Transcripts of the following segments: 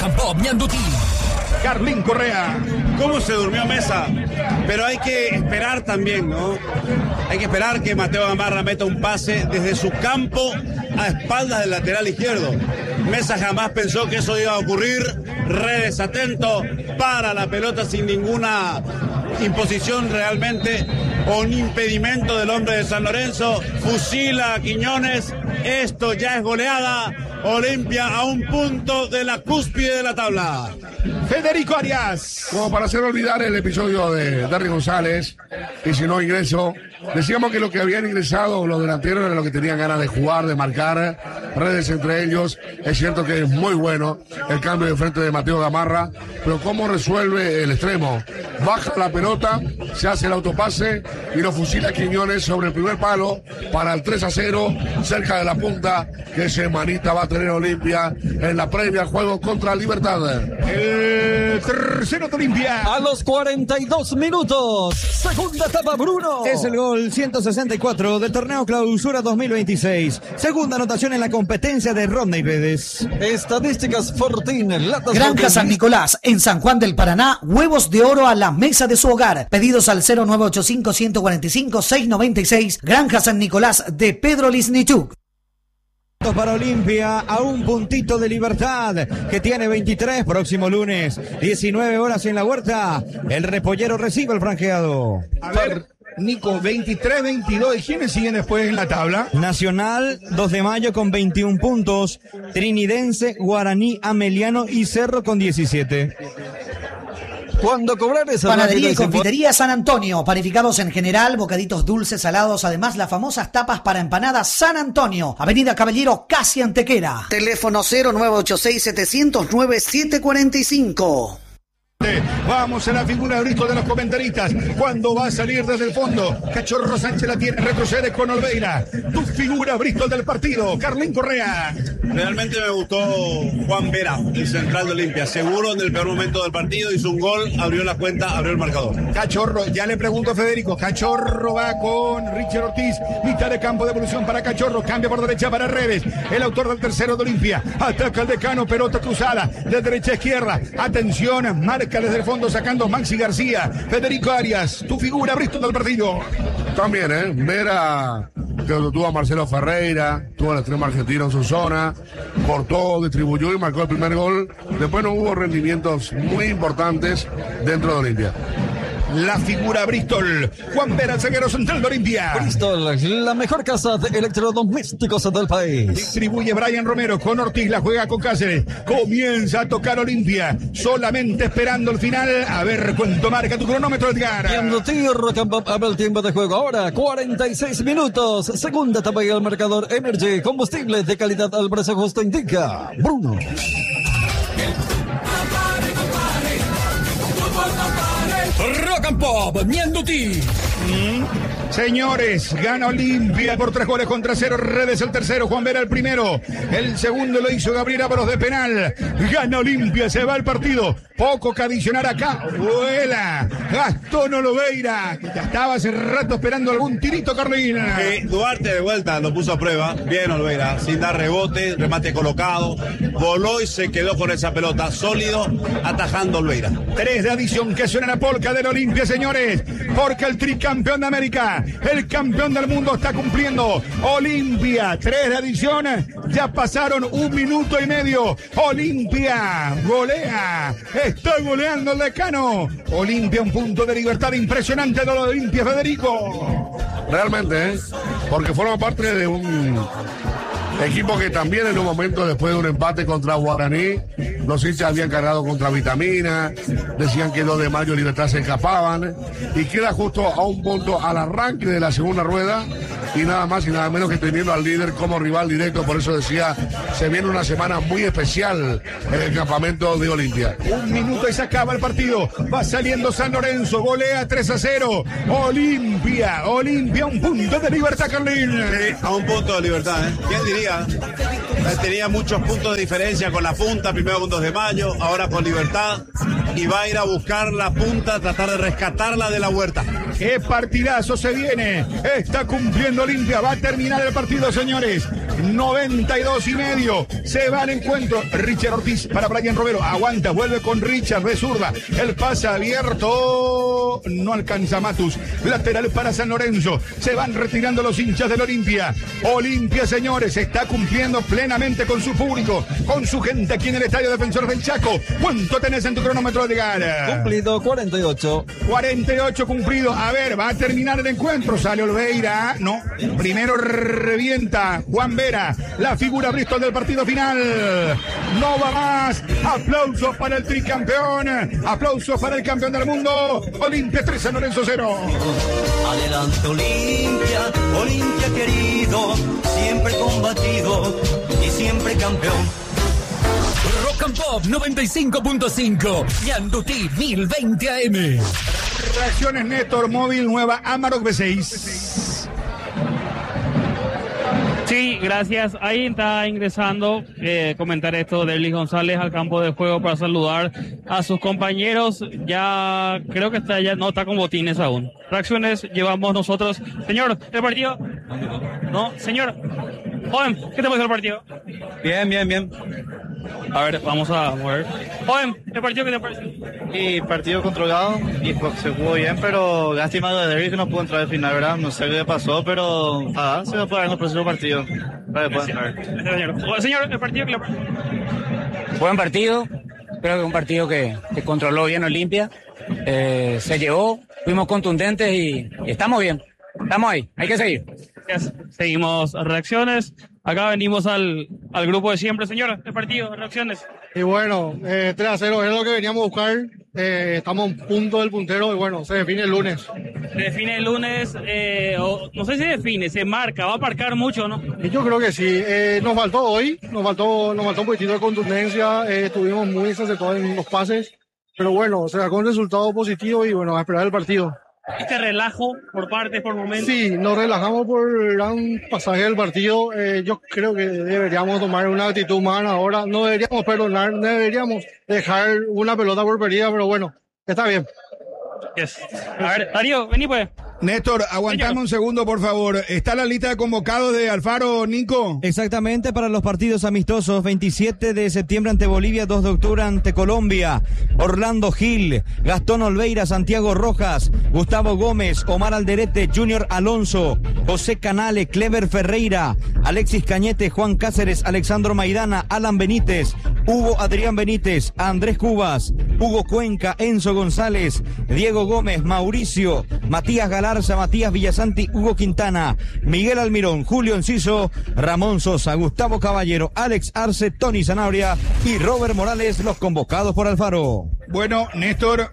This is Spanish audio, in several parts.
Rock and Pop Ñandutí. Carlín Correa. ¿Cómo se durmió Mesa? Pero hay que esperar también, ¿no? Hay que esperar que Mateo Gamarra meta un pase desde su campo a espaldas del lateral izquierdo. Mesa jamás pensó que eso iba a ocurrir. Redes atento, para la pelota sin ninguna imposición realmente o un impedimento del hombre de San Lorenzo. Fusila a Quiñones. Esto ya es goleada. Olimpia a un punto de la cúspide de la tabla. Federico Arias. Como para hacer olvidar el episodio de Darry González, y si no ingreso, decíamos que lo que habían ingresado los delanteros era lo que tenían ganas de jugar, de marcar, Redes entre ellos. Es cierto que es muy bueno el cambio de frente de Mateo Gamarra, pero ¿cómo resuelve el extremo? Baja la pelota, se hace el autopase y lo fusila Quiñones sobre el primer palo para el 3-0, cerca de la punta que semanita va a tener Olimpia en la previa al juego contra Libertad. El tercero de Olimpia. A los 42 minutos. Segunda etapa, Bruno. Es el gol 164 del torneo Clausura 2026. Segunda anotación en la competencia de Rodney Pérez. Estadísticas Fortín. Granja San Nicolás, en San Juan del Paraná. Huevos de oro a la mesa de su hogar. Pedidos al 0985-145-696. Granja San Nicolás de Pedro Lisnichuk. Para Olimpia a un puntito de Libertad, que tiene 23. Próximo lunes, 19 horas en la Huerta. El Repollero recibe el franqueado. A ver, Nico, 23-22. ¿Y quiénes siguen después en la tabla? Nacional, 2 de mayo con 21 puntos. Trinidense, Guaraní, Ameliano y Cerro con 17. Cuando cobrar esa Panadería y confitería San Antonio, panificados en general, bocaditos dulces, salados, además las famosas tapas para empanadas San Antonio, Avenida Caballero, casi Antequera. Teléfono 0986-709-745. Vamos a la figura de Brito de los comentaristas. Cuando va a salir desde el fondo, Cachorro Sánchez la tiene, retrocede con Olveira. Tu figura Brito del partido, Carlín Correa. Realmente me gustó Juan Vera, el central de Olimpia. Seguro en el peor momento del partido, hizo un gol, abrió la cuenta, abrió el marcador. Cachorro, ya le pregunto a Federico. Cachorro va con Richard Ortiz. Mitad de campo de evolución para Cachorro. Cambia por derecha para Redes. El autor del tercero de Olimpia. Ataca al decano, pelota cruzada. De derecha a izquierda. Atención, marca desde el fondo sacando Maxi García. Federico Arias, tu figura, Bristol del partido. También, Vera, que tuvo a Marcelo Ferreira, tuvo al extremo argentino en su zona, cortó, distribuyó y marcó el primer gol. Después no hubo rendimientos muy importantes dentro de Olimpia. La figura Bristol, Juan Vera, el zaguero central de Olimpia. Bristol, la mejor casa de electrodomésticos del país. Distribuye Brian Romero con Ortiz, la juega con Cáceres. Comienza a tocar Olimpia, solamente esperando el final. A ver cuánto marca tu cronómetro, Edgar. A ver el tiempo de juego ahora, 46 minutos. Segunda etapa y el marcador Energy, combustible de calidad al precio justo, indica Bruno. Rock and Pop Ñandutí. Señores, gana Olimpia por 3-0. Redes el tercero, Juan Vera el primero. El segundo lo hizo Gabriel Ábalos de penal. Gana Olimpia, se va el partido. Poco que adicionar acá. Vuela Gastón Olveira, que ya estaba hace rato esperando algún tirito, Carlina. Duarte de vuelta lo puso a prueba. Bien Olveira, sin dar rebote, remate colocado. Voló y se quedó con esa pelota. Sólido, atajando Olveira. 3 de adición que suena la polca del Olimpia, señores. Porque el tricampeón de América, el campeón del mundo, está cumpliendo. Olimpia, 3 de adición. Ya pasaron 1 minuto y medio. Olimpia golea. Está goleando el decano. Olimpia, un punto de libertad impresionante de los Olimpia, Federico. Realmente, porque forma parte de un equipo que también en un momento, después de un empate contra Guaraní, los hinchas habían cargado contra Vitamina, decían que 2 de mayo Libertad se escapaban, y queda justo a un punto al arranque de la segunda rueda, y nada más y nada menos que teniendo al líder como rival directo. Por eso decía, se viene una semana muy especial en el campamento de Olimpia. 1 minuto y se acaba el partido. Va saliendo San Lorenzo, golea 3-0. Olimpia, un punto de libertad, Carlín. Sí, a un punto de libertad, ¿eh? ¿Quién diría? Tenía muchos puntos de diferencia con la punta, primero con 2 de mayo, ahora con Libertad, y va a ir a buscar la punta, tratar de rescatarla de la Huerta. ¡Qué partidazo se viene! Está cumpliendo Olimpia, va a terminar el partido, señores. 92.5. Se va al encuentro. Richard Ortiz para Brian Romero. Aguanta, vuelve con Richard de zurda. El pase abierto. No alcanza Matus. Lateral para San Lorenzo. Se van retirando los hinchas del Olimpia. Olimpia, señores, está cumpliendo plenamente con su público, con su gente aquí en el Estadio Defensor del Chaco. ¿Cuánto tenés en tu cronómetro de gana? Cumplido 48. 48 cumplido. A ver, va a terminar el encuentro. Sale Olveira. No. Primero revienta Juan Vera, la figura Bristol del partido final. No va más. Aplausos para el tricampeón. Aplausos para el campeón del mundo. Olimpia 3, San Lorenzo 0. Adelante Olimpia, Olimpia querido, siempre combatido y siempre campeón. Rock and Pop 95.5 Ñandutí 1020 AM. Reacciones Néstor, móvil nueva Amarok B6. Sí, gracias. Ahí está ingresando, comentar esto de Luis González al campo de juego para saludar a sus compañeros. Ya creo que no está con botines aún. Reacciones llevamos nosotros. Señor, ¿el partido? No, señor. Joven, ¿qué te parece el partido? Bien. A ver, vamos a mover. Joven, ¿el partido qué te parece? Y partido controlado y se jugó bien, pero lástima de Derrick que no pudo entrar al final, ¿verdad? No sé qué pasó, pero se va a poder en el próximo partido. Señor, ¿el partido qué le parece? Buen partido, creo que es un partido que controló bien Olimpia, se llevó, fuimos contundentes y estamos bien. Estamos ahí, hay que seguir. Seguimos reacciones. Acá venimos al grupo de siempre. Señora, el partido, reacciones. Y bueno, 3-0 es lo que veníamos a buscar. Estamos en punto del puntero y bueno, se define el lunes. Se define el lunes, no sé si define, se marca, va a marcar mucho, ¿no? Y yo creo que sí. Nos faltó hoy, nos faltó un poquitito de contundencia. Estuvimos muy acertados en los pases. Pero bueno, se sacó un resultado positivo y bueno, a esperar el partido. Este relajo por partes, por momentos. Sí, nos relajamos por el gran pasaje del partido. Yo creo que deberíamos tomar una actitud más ahora. No deberíamos perdonar, no deberíamos dejar una pelota por perdida, pero bueno, está bien. Yes. A ver, Darío, vení pues. Néstor, aguantame un segundo, por favor. ¿Está la lista de convocados de Alfaro, Nico? Exactamente, para los partidos amistosos, 27 de septiembre ante Bolivia, 2 de octubre ante Colombia. Orlando Gil, Gastón Olveira, Santiago Rojas, Gustavo Gómez, Omar Alderete, Junior Alonso, José Canale, Clever Ferreira, Alexis Cañete, Juan Cáceres, Alexandro Maidana, Alan Benítez, Hugo Adrián Benítez, Andrés Cubas, Hugo Cuenca, Enzo González, Diego Gómez, Mauricio, Matías Galarza, Matías Villasanti, Hugo Quintana, Miguel Almirón, Julio Enciso, Ramón Sosa, Gustavo Caballero, Alex Arce, Tony Zanabria y Robert Morales, los convocados por Alfaro. Bueno, Néstor.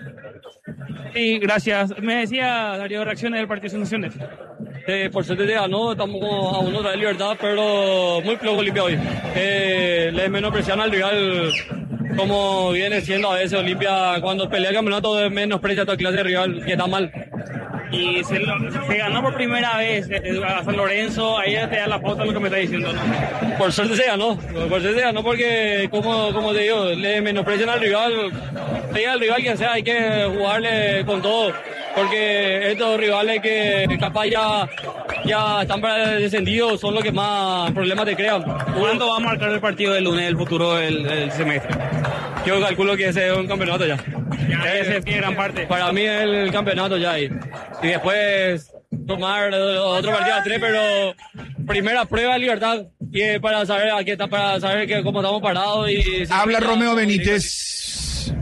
Sí, gracias. Me decía Darío, reacciones del partido de Naciones. Por suerte ya ganó, estamos a uno de libertad, pero muy flojo Olimpia hoy. Le menosprecian al rival como viene siendo a veces Olimpia cuando pelea el campeonato, menosprecia a toda clase de rival, que está mal. Y se ganó por primera vez a San Lorenzo, ahí te da la pauta lo que me está diciendo, ¿no? Por suerte se ganó porque como te digo, le menosprecian al rival, sea el rival que sea, hay que jugarle con todo, porque estos rivales que capaz ya están para el descendido son los que más problemas te crean. ¿Cuándo va a marcar el partido del lunes, el futuro del semestre? Yo calculo que ese es un campeonato ya. Ese es gran parte. Para mí es el campeonato ya ahí. Y después tomar otro partido a 3, pero primera prueba de libertad. Y para saber aquí está, para saber que cómo estamos parados. Habla Romeo Benítez. Sí,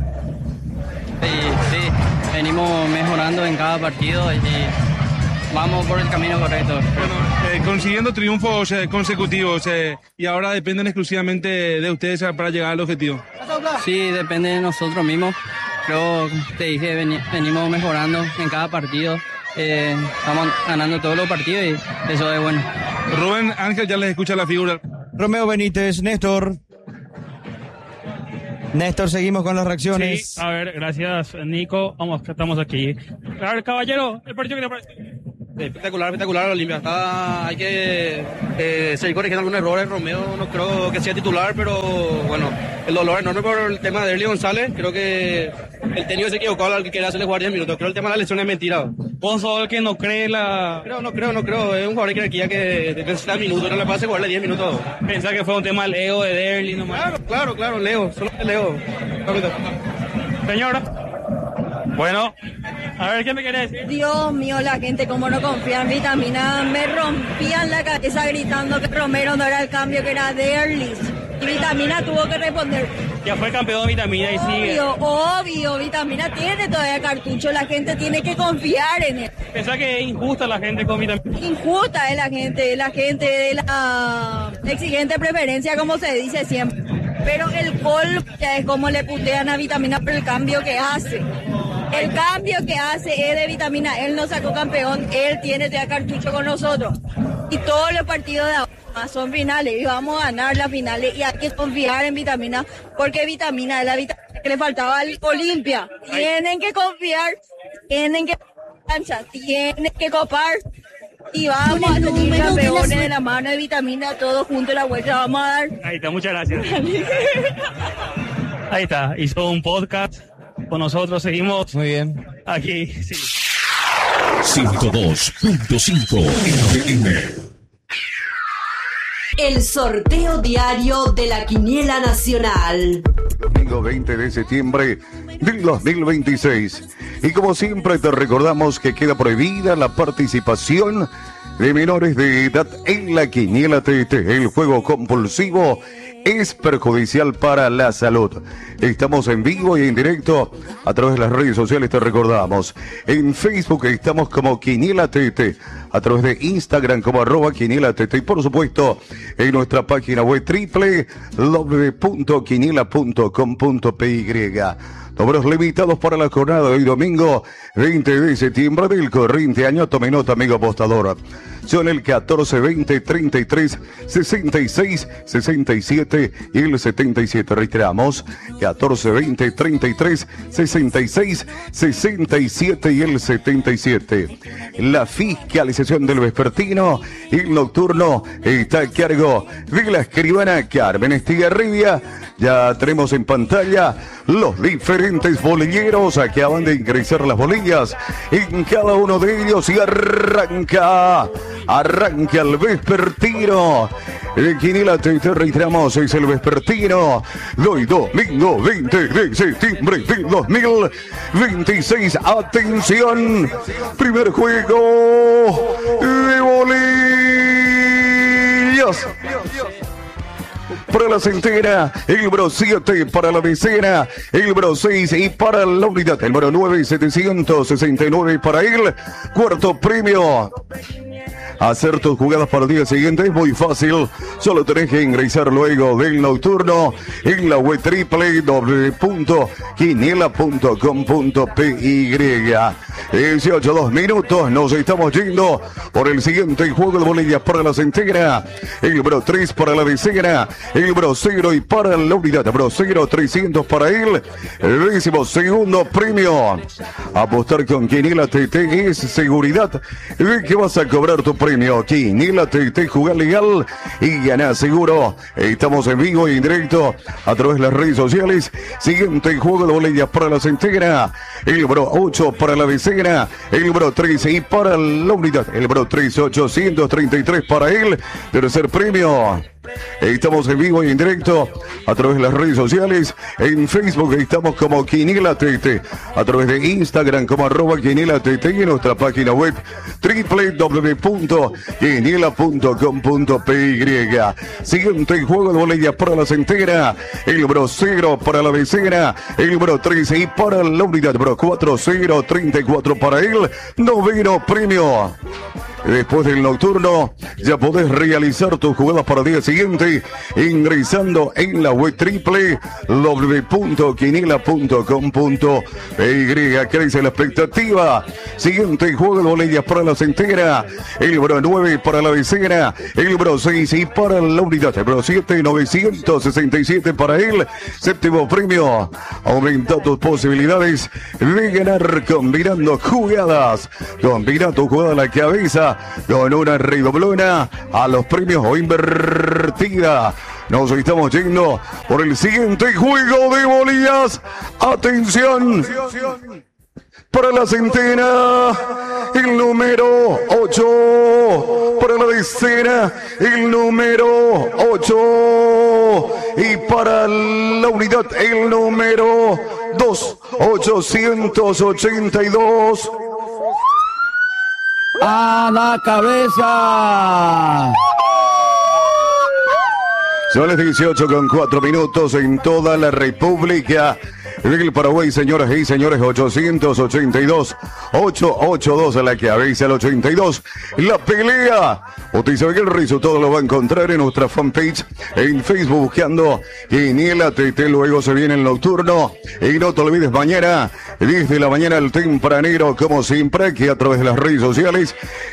venimos mejorando en cada partido y vamos por el camino correcto. Bueno, consiguiendo triunfos consecutivos y ahora dependen exclusivamente de ustedes para llegar al objetivo. Sí, depende de nosotros mismos. Creo, te dije, venimos mejorando en cada partido. Estamos ganando todos los partidos y eso es bueno. Rubén Ángel, ya les escucha la figura. Romeo Benítez, Néstor, seguimos con las reacciones. Sí, a ver, gracias Nico, vamos, que estamos aquí. A ver, caballero, el partido que te parece. Espectacular Olimpia. Hay que seguir corrigiendo algunos errores. Romeo no creo que sea titular, pero bueno, el dolor enorme por el tema de Derly González. Creo que el técnico se equivocó al que quería hacerle jugar 10 minutos. Creo que el tema de la lesión es mentira. ¿Vos sos el que no cree la...? No creo. Es un jugador de jerarquía que necesita minutos. No le pasa jugarle 10 minutos. ¿Pensás que fue un tema del ego de Derly nomás? Claro, Leo. Solo el ego. Señora. Bueno, a ver, ¿qué me querés decir? Dios mío, la gente como no confía en Vitamina. Me rompían la cabeza gritando que Romero no era el cambio, que era Derlis. Y Vitamina tuvo que responder. Ya fue campeón de Vitamina y sigue. Obvio, Vitamina tiene todavía cartucho, la gente tiene que confiar en él. ¿Pensás que es injusta la gente con Vitamina? Injusta es la gente de la exigente preferencia, como se dice siempre. Pero el gol es como le putean a Vitamina por el cambio que hace. El cambio que hace es de Vitamina. Él nos sacó campeón, él tiene ya cartucho con nosotros. Y todos los partidos de ahora son finales y vamos a ganar las finales y hay que confiar en Vitamina porque Vitamina es la vitamina que le faltaba al Olimpia. Tienen que confiar, tienen que cancha, tienen que copar y vamos a tener campeones de la mano de Vitamina, todos juntos la vuelta vamos a dar. Ahí está, muchas gracias. Ahí está, hizo un podcast con nosotros, seguimos muy bien aquí. Sí. 102.5 FM. El sorteo diario de la Quiniela Nacional. Domingo 20 de septiembre del 2026. Y como siempre te recordamos que queda prohibida la participación de menores de edad en la Quiniela TT. El juego compulsivo es perjudicial para la salud. Estamos en vivo y en directo a través de las redes sociales, te recordamos. En Facebook estamos como Quiniela TT, a través de Instagram como @QuinielaTT y por supuesto en nuestra página web www.quiniela.com.py. Números limitados para la jornada de hoy domingo 20 de septiembre del corriente año. Tome nota, amigo apostador. Son el 14, 20, 33, 66, 67 y el 77. Reiteramos, 14, 20, 33, 66, 67 y el 77. La fiscalización del vespertino y el nocturno está a cargo de la escribana Carmen Estigarribia. Ya tenemos en pantalla los diferentes bolilleros. Acaban de ingresar las bolillas en cada uno de ellos y arranca el vespertino. El Quiniela TT, reiteramos, es el vespertino de hoy domingo 20 de septiembre del 2026. Atención, primer juego de bolillas. Para la centena, el número 7, para la decena, el número 6 y para la unidad, el número 9, 769 para el cuarto premio. Hacer tus jugadas para el día siguiente es muy fácil. Solo tenés que ingresar luego del nocturno en la web www.quiniela.com.py. 18 minutos. Nos estamos yendo por el siguiente juego de bolillas para la centena. El número 3 para la decena. El número 0 y para la unidad. El número 0, 300 para el 12º premio. Apostar con Quiniela TT es seguridad de que vas a cobrar tu premio. Quiniela TT, jugar legal y ganar seguro. Estamos en vivo y en directo a través de las redes sociales. Siguiente juego de bolillas para la centena. El número 8 para la decena. El número 13 y para la unidad. El número 3, 833 para el tercer premio. Estamos en vivo y en directo a través de las redes sociales. En Facebook estamos como Quiniela TT, a través de Instagram como @QuinielaTT y en nuestra página web www.quiniela.com.py. Siguiente juego de bolillas para la centena. El número 0 para la decena. El número 13 y para la unidad. El número 4, 0, 34 para el noveno premio. Después del nocturno, ya podés realizar tus jugadas para el día siguiente ingresando en la web www.quiniela.com.py. Crece la expectativa. Siguiente juego de boletas para la centena. El número 9 para la decena. El número 6 y para la unidad. El número 7, 967 para él. Séptimo premio. Aumenta tus posibilidades de ganar combinando jugadas. Combina tu jugada a la cabeza con una redoblona a los premios o invertida. Nos estamos yendo por el siguiente juego de bolillas. Atención. Para la centena, el número 8. Para la decena, el número 8. Y para la unidad, el número 2. 882. A la cabeza. Son las 18:04 en toda la República del Paraguay, señoras y señores. 882 a la cabeza, el 82. La pelea. Usted sabe que el resultado lo va a encontrar en nuestra fanpage en Facebook buscando Quiniela TT. Luego se viene el nocturno. Y no te olvides, mañana, 10 de la mañana, el tempranero, como siempre, que a través de las redes sociales.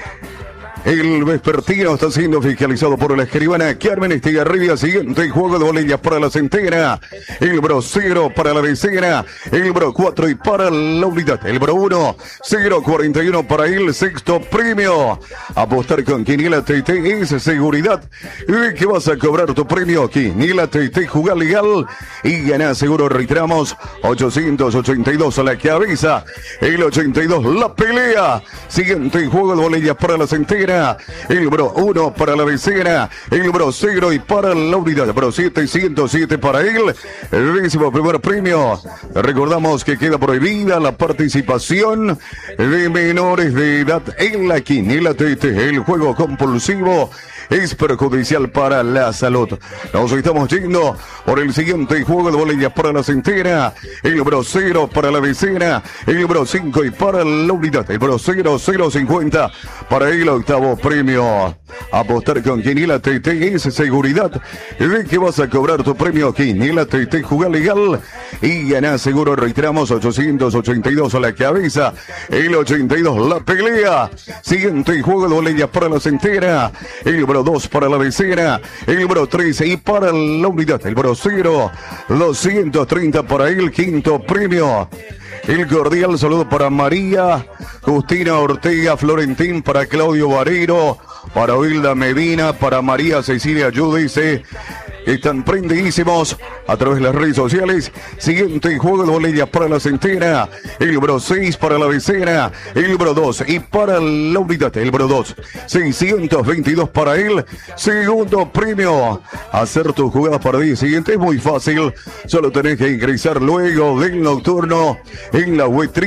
El vespertino está siendo fiscalizado por la escribana Carmen Estigarribia. Siguiente juego de boletas para la centena. El bro 0 para la decena. El bro 4 y para la unidad. El bro 1, 0.41 para el sexto premio. Apostar con Quiniela TT es seguridad de que vas a cobrar tu premio. Quiniela TT, jugar legal y ganar seguro. Reiteramos, 882 a la cabeza. El 82, la pelea. Siguiente juego de boletas para la centena. El bro 1 para la decena, el bro 0 y para la unidad, el bro 7, 107 para él, el 11º premio. Recordamos que queda prohibida la participación de menores de edad en la Quiniela TT. El juego compulsivo es perjudicial para la salud. Nos estamos yendo por el siguiente juego de boletas para la centena. El bro 0 para la decena, el bro 5 y para la unidad, el bro 0, 0.50 para el octavo premio. Apostar con Quiniela TT es seguridad de que vas a cobrar tu premio. Quiniela TT, jugar legal y ganar seguro. Reiteramos, 882 a la cabeza, el 82 la pelea. Siguiente juego de boletas para la centena. El bro 2 para la decena, el bro 3 y para la unidad, el bro 0, 230 para el quinto premio. El cordial saludo para María Justina Ortega Florentín, para Claudio Barero, para Hilda Medina, para María Cecilia Yudice. Están prendidísimos a través de las redes sociales. Siguiente juego de boletas para la centena. El bro 6 para la decena. El bro 2 y para la unidad. El bro 2, 622 para él. Segundo premio. Hacer tu jugada para el día siguiente es muy fácil. Solo tenés que ingresar luego del nocturno en la web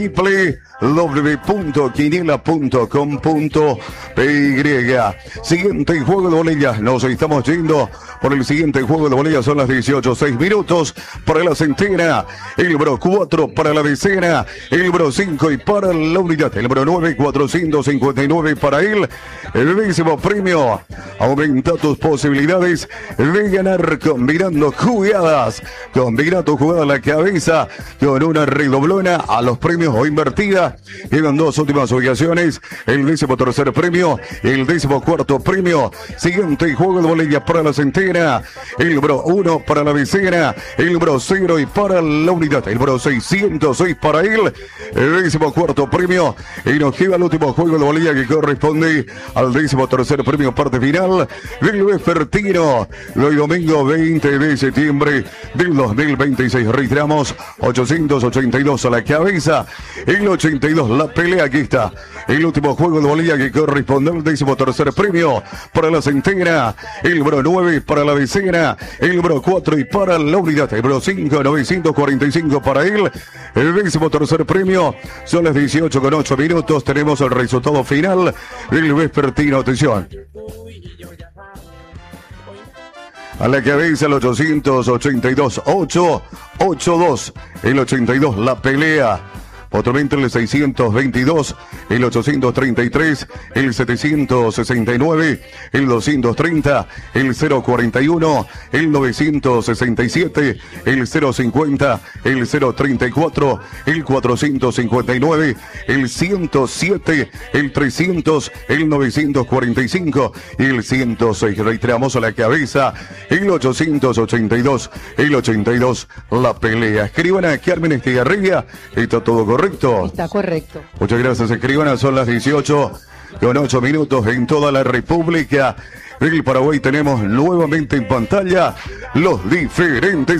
www.quiniela.com.py. Siguiente juego de boletas. Nos estamos yendo por el siguiente juego de boletas. Son las 18:06 para la centena. El bro 4 para la decena. El bro 5 y para la unidad. El bro 9, 459 para él. El 10º premio. Aumenta tus posibilidades de ganar combinando jugadas. Combina tu jugada a la cabeza con una redoblona a los premios o invertida. Quedan dos últimas ubicaciones. El 13º premio, el 14º premio. Siguiente juego de boletas para la centena. El bro 1 para la decena. El bro 0 y para la unidad. El bro 606 para él. El 14º premio. Y nos queda el último juego de boletas que corresponde al 13º premio, parte final del vespertino de hoy domingo 20 de septiembre del 2026. Reiteramos, 882 a la cabeza, el 82 la pelea. Aquí está el último juego de boletas que corresponde al 13º premio para la centena. El bro 9 para la decena, el bro 4 y para la unidad. El bro 5, 945 para él. El 13º premio. Son las 18:08. Tenemos el resultado final del vespertino. Atención. A la cabeza el 882, 882, el 82 la pelea. Otramente el 622, el 833, el 769, el 230, el 041, el 967, el 050, el 034, el 459, el 107, el 300, el 945 y el 106. Reiteramos a la cabeza, el 882, el 82. La pelea. Escriban a Carmen Estigarribia. ¿Está todo correcto? Está correcto. Muchas gracias, escriban. Son las 18:08 en toda la República. En el Paraguay tenemos nuevamente en pantalla los diferentes